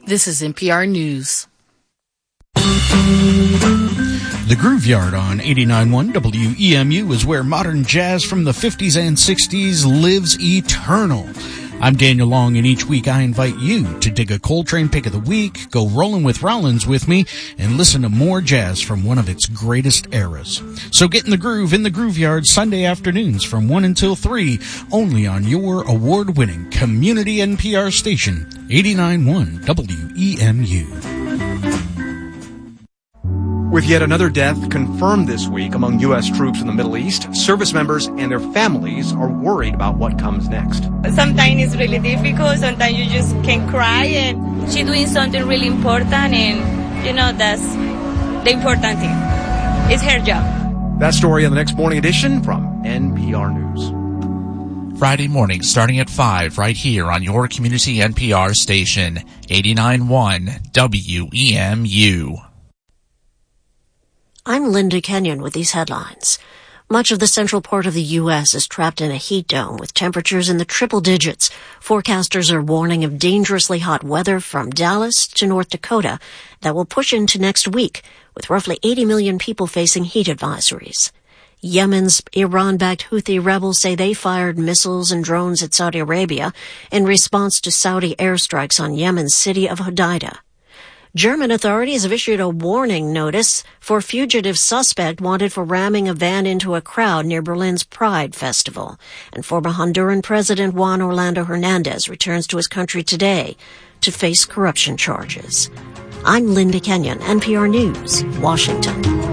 This is NPR News. The Grooveyard on 89.1 WEMU is where modern jazz from the 50s and 60s lives eternal. I'm Daniel Long, and each week I invite you to dig a Coltrane pick of the week, go rolling with Rollins with me, and listen to more jazz from one of its greatest eras. So get in the groove in the Grooveyard Sunday afternoons from 1 until 3, only on your award-winning community NPR station, 89.1 WEMU. With yet another death confirmed this week among U.S. troops in the Middle East, service members and their families are worried about what comes next. Sometimes it's really difficult. Sometimes you just can cry, and she's doing something really important, and, that's the important thing. It's her job. That story on the next morning edition from NPR News. Friday morning starting at 5 right here on your community NPR station, 89.1 WEMU. I'm Linda Kenyon with these headlines. Much of the central part of the U.S. is trapped in a heat dome with temperatures in the triple digits. Forecasters are warning of dangerously hot weather from Dallas to North Dakota that will push into next week, with roughly 80 million people facing heat advisories. Yemen's Iran-backed Houthi rebels say they fired missiles and drones at Saudi Arabia in response to Saudi airstrikes on Yemen's city of Hodeidah. German authorities have issued a warning notice for a fugitive suspect wanted for ramming a van into a crowd near Berlin's Pride Festival. And former Honduran President Juan Orlando Hernandez returns to his country today to face corruption charges. I'm Linda Kenyon, NPR News, Washington.